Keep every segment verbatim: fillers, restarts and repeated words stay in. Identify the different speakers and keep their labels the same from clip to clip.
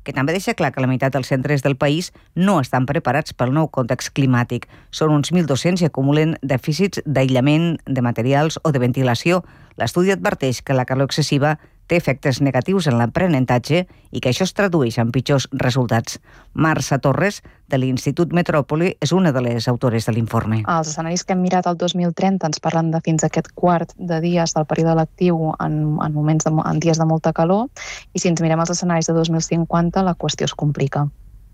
Speaker 1: que també deixa clar que la meitat dels centres del país no estan preparats pel nou context climàtic. Són uns mil dos-cents i acumulen dèficits d'aïllament, de materials o de ventilació. L'estudi adverteix que la calor excessiva té efectes negatius en l'aprenentatge i que això es tradueix en pitjors resultats. Marça Torres, de l'Institut Metròpoli, és una de les autores de l'informe.
Speaker 2: Els escenaris que hem mirat el dos mil trenta ens parlen de fins a aquest quart de dies del període lectiu en, en, moments de, en dies de molta calor, i si ens mirem els escenaris de dos mil cinquanta la qüestió es complica.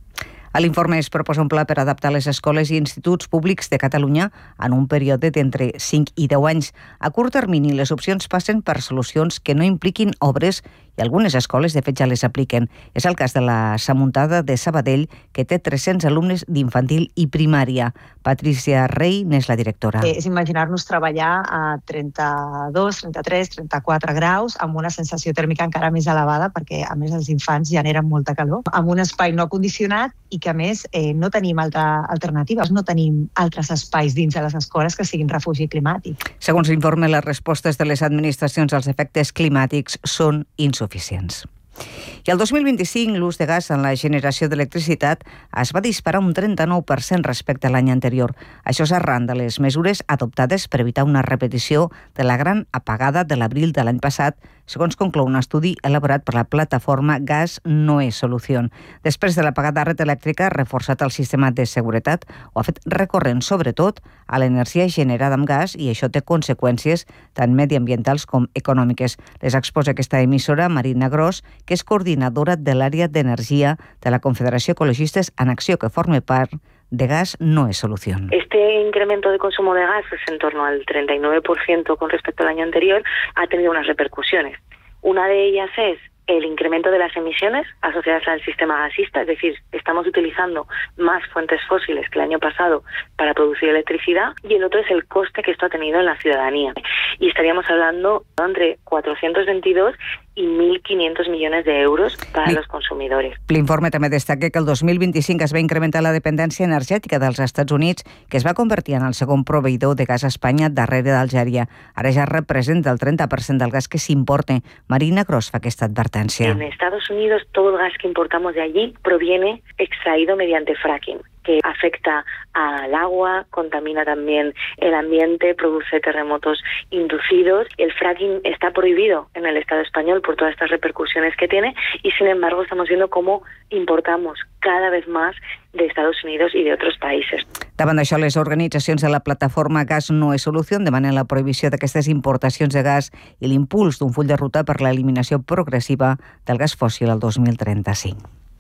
Speaker 1: A l'informe es proposa un pla per adaptar les escoles i instituts públics de Catalunya en un període d'entre cinc i deu anys. A curt termini, les opcions passen per solucions que no impliquin obres i algunes escoles, de fet, ja les apliquen. És el cas de la Samuntada de Sabadell, que té tres-cents alumnes d'infantil i primària. Patricia Rey n'és la directora.
Speaker 3: És imaginar-nos treballar a trenta-dos, trenta-tres, trenta-quatre graus, amb una sensació tèrmica encara més elevada, perquè, a més, els infants generen molta calor, amb un espai no condicionat i que, a més, eh, no tenim altra alternatives, no tenim altres espais dins de les escoles que siguin refugi climàtic.
Speaker 1: Segons l'informe, les respostes de les administracions als efectes climàtics són insuficients. I el dos mil vint-i-cinc l'ús de gas en la generació d'electricitat es va disparar un trenta-nou per cent respecte a l'any anterior. Això és arran de les mesures adoptades per evitar una repetició de la gran apagada de l'abril de l'any passat, segons conclou un estudi elaborat per la plataforma Gas no és solució. Després de l'apagada de red elèctrica, ha reforçat el sistema de seguretat, ho ha fet recorrent sobretot a l'energia generada amb gas i això té conseqüències tant mediambientals com econòmiques. Les exposa aquesta emissora, Marina Gros, que és coordinadora de l'àrea d'energia de la Confederació Ecologistes en Acció, que forma part de Gas no es solución.
Speaker 4: Este incremento de consumo de gases en torno al treinta y nueve por ciento con respecto al año anterior ha tenido unas repercusiones. Una de ellas es el incremento de las emisiones asociadas al sistema gasista, es decir, estamos utilizando más fuentes fósiles que el año pasado para producir electricidad, y el otro es el coste que esto ha tenido en la ciudadanía. Y estaríamos hablando entre cuatrocientos veintidós i mil quinientos milions d'euros per als consumidors.
Speaker 1: L'informe també destaca que el dos mil vint-i-cinc es va incrementar la dependència energètica dels Estats Units, que es va convertir en el segon proveïdor de gas a Espanya darrere d'Algèria. Ara ja representa el trenta per cent del gas que s'importa. Marina Gros fa aquesta advertència.
Speaker 4: En Estados Unidos todo el gas que importamos de allí proviene extraído mediante fracking, que afecta al agua, contamina también el ambiente, produce terremotos inducidos. El fracking está prohibido en el Estado español por todas estas repercusiones que tiene y, sin embargo, estamos viendo cómo importamos cada vez más de Estados Unidos y de otros países.
Speaker 1: Davant d'això, les organitzacions de la plataforma Gas no és solució demanen la prohibició d'aquestes importacions de gas i l'impuls d'un full de ruta per l'eliminació progressiva del gas fòssil al dos mil trenta-cinc.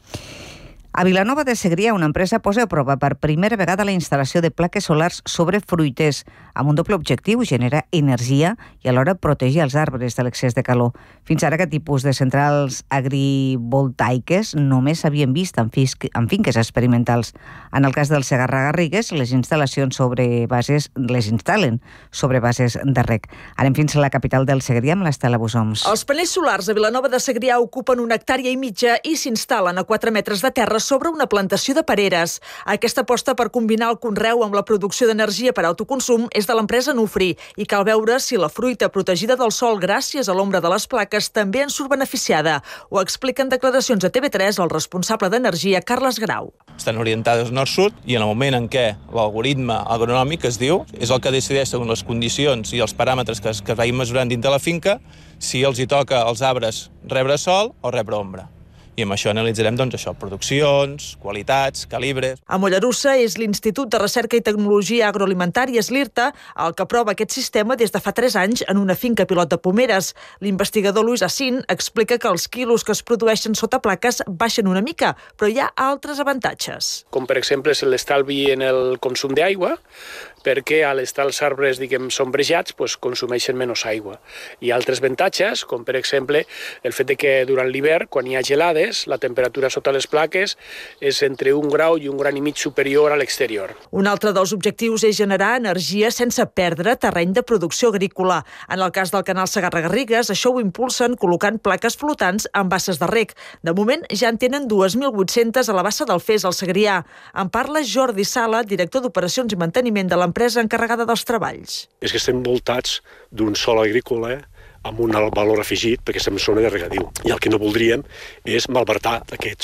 Speaker 1: A Vilanova de Segrià, una empresa posa a prova per primera vegada la instal·lació de plaques solars sobre fruiters, amb un doble objectiu, generar energia i alhora protegir els arbres de l'excés de calor. Fins ara, aquest tipus de centrals agrivoltaiques només s'havien vist en, en finques experimentals. En el cas del Segarra-Garrigues, les instal·lacions sobre bases les instal·len sobre bases de reg. Anem fins a la capital del Segrià amb l'Estela Busoms.
Speaker 5: Els panells solars a Vilanova de Segrià ocupen una hectàrea i mitja i s'instal·len a quatre metres de terra sobre una plantació de pereres. Aquesta aposta per combinar el conreu amb la producció d'energia per autoconsum és de l'empresa Nufri i cal veure si la fruita protegida del sol gràcies a l'ombra de les plaques també en surt beneficiada. Ho explica en declaracions a T V tres el responsable d'energia, Carles Grau.
Speaker 6: Estan orientades nord-sud i en el moment en què l'algoritme agronòmic es diu és el que decideix segons les condicions i els paràmetres que es, que es vagin mesurant dintre la finca si els hi toca als arbres rebre sol o rebre ombra. I amb això analitzarem doncs, això, produccions, qualitats, calibres.
Speaker 5: A Mollerussa és l'Institut de Recerca i Tecnologia Agroalimentària, l'IRTA, el que prova aquest sistema des de fa tres anys en una finca pilot de pomeres. L'investigador Luis Assin explica que els quilos que es produeixen sota plaques baixen una mica, però hi ha altres avantatges.
Speaker 7: Com per exemple l'estalvi en el consum d'aigua, perquè al estar els arbres, diguem, sombrejats, doncs, consumeixen menys aigua. Hi ha altres avantatges, com per exemple el fet de que durant l'hivern, quan hi ha gelades, la temperatura sota les plaques és entre un grau i un gran i mig superior a l'exterior.
Speaker 5: Un altre dels objectius és generar energia sense perdre terreny de producció agrícola. En el cas del canal Segarra-Garrigues, això ho impulsen col·locant plaques flotants en basses de reg. De moment ja en tenen dos mil vuit-cents a la bassa del Fes, al Segrià. En parla Jordi Sala, director d'Operacions i Manteniment de l'empresa encarregada dels treballs.
Speaker 8: És que estem voltats d'un sòl agrícola amb un alt valor afegit perquè estem en zona de regadiu. I el que no voldríem és malbaratar aquest